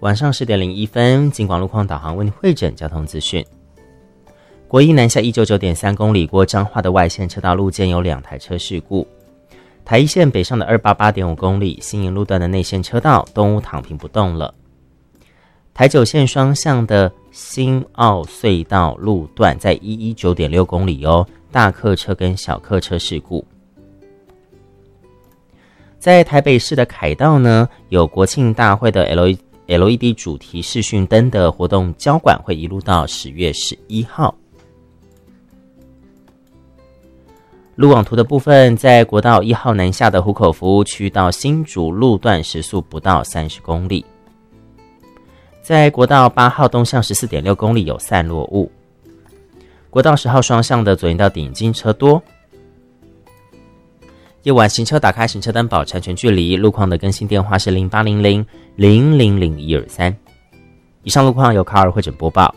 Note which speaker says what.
Speaker 1: 晚上10点01分，警广路况导航为您汇整交通资讯。国一南下199.3公里过彰化的外线车道路肩有2台车事故。台一线北上的288.5公里新营路段的内线车道东屋躺平不动了。台九线双向的新澳隧道路段在119.6公里大客车跟小客车事故。在台北市的凯道呢，有国庆大会的 LED 主题视讯灯的活动交管会一路到10月11号。路网图的部分，在国道1号南下的湖口服务区到新竹路段时速不到30公里。在国道8号东向 14.6 公里有散落雾。国道10号双向的左营到顶金车多。夜晚行车打开行车灯保持安全距离，路况的更新电话是0800-000-123。以上路况由卡尔汇整播报，